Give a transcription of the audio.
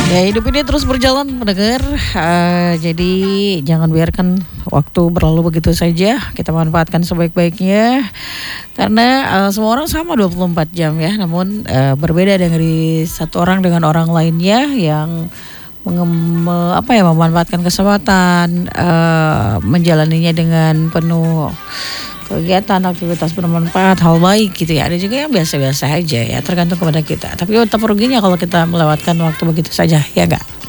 Ya, hidup ini terus berjalan mendengar. Jadi jangan biarkan waktu berlalu begitu saja. Kita manfaatkan sebaik-baiknya. Karena semua orang sama 24 jam ya. Namun berbeda dari satu orang dengan orang lainnya yang memanfaatkan kesempatan, menjalaninya dengan penuh kegiatan, aktivitas bermanfaat, hal baik gitu ya. Ada juga yang biasa-biasa aja ya, tergantung kepada kita. Tapi tetap ruginya kalau kita melewatkan waktu begitu saja, ya enggak?